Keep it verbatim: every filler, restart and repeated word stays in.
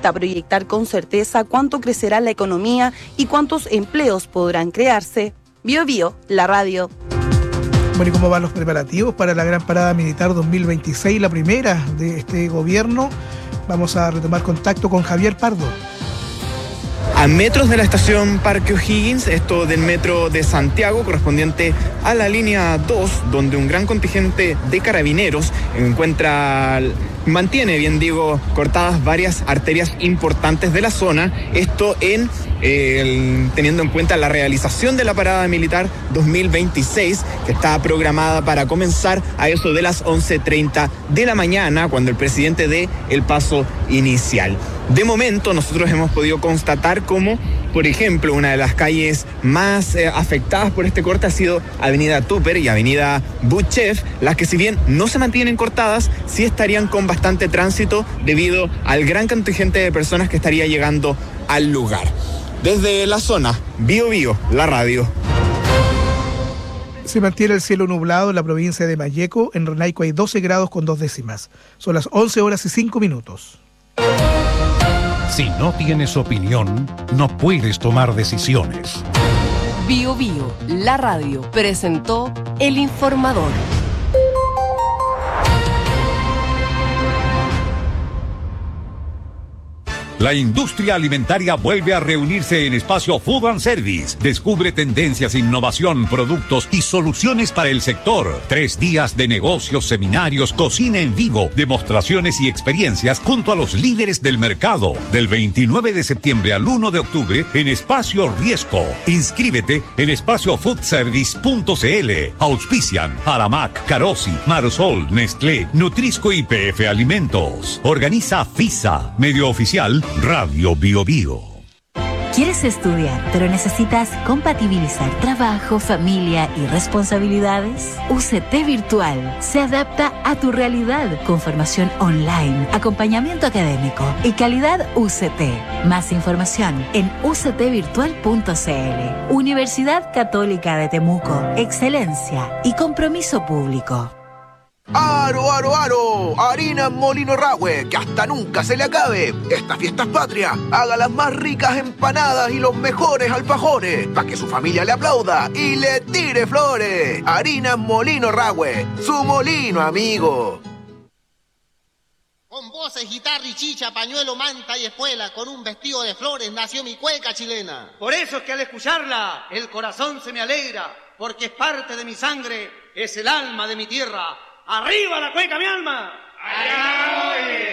dificulta proyectar con certeza cuánto crecerá la economía y cuántos empleos podrán crearse. Bio Bio, la radio. Bueno, ¿y cómo van los preparativos para la Gran Parada Militar dos mil veintiséis, la primera de este gobierno? Vamos a retomar contacto con Javier Pardo. A metros de la estación Parque O'Higgins, esto del metro de Santiago, correspondiente a la línea dos, donde un gran contingente de carabineros encuentra, mantiene, bien digo, cortadas varias arterias importantes de la zona, esto en eh, teniendo en cuenta la realización de la Parada Militar dos mil veintiséis, que está programada para comenzar a eso de las once treinta de la mañana, cuando el presidente dé el paso inicial. De momento, nosotros hemos podido constatar cómo, por ejemplo, una de las calles más eh, afectadas por este corte ha sido Avenida Tupper y Avenida Buchef, las que, si bien no se mantienen cortadas, sí estarían con bastante tránsito debido al gran contingente de personas que estaría llegando al lugar. Desde la zona, Bio Bio, la radio. Se mantiene el cielo nublado en la provincia de Malleco. En Renaico hay doce grados con dos décimas. Son las once horas y cinco minutos. Si no tienes opinión, no puedes tomar decisiones. Bio Bio, la radio, presentó El Informador. La industria alimentaria vuelve a reunirse en Espacio Food and Service. Descubre tendencias, innovación, productos y soluciones para el sector. Tres días de negocios, seminarios, cocina en vivo, demostraciones y experiencias junto a los líderes del mercado. Del veintinueve de septiembre al uno de octubre en Espacio Riesco. Inscríbete en espacio food service punto c l. Auspician Aramac, Carosi, Marsol, Nestlé, Nutrisco y P F Alimentos. Organiza FISA, medio oficial Radio Bio Bio. ¿Quieres estudiar, pero necesitas compatibilizar trabajo, familia y responsabilidades? U C T Virtual se adapta a tu realidad con formación online, acompañamiento académico y calidad U C T. Más información en u c t virtual punto c l. Universidad Católica de Temuco. Excelencia y compromiso público. ¡Aro, aro, aro! Harina Molino Rahue, que hasta nunca se le acabe. Esta fiesta es patria. Haga las más ricas empanadas y los mejores alfajores, para que su familia le aplauda y le tire flores. Harina Molino Rahue, su molino amigo. Con voces, guitarra y chicha, pañuelo, manta y espuela, con un vestido de flores nació mi cueca chilena. Por eso es que al escucharla, el corazón se me alegra, porque es parte de mi sangre, es el alma de mi tierra. ¡Arriba la cueca, mi alma! ¡Allá voy!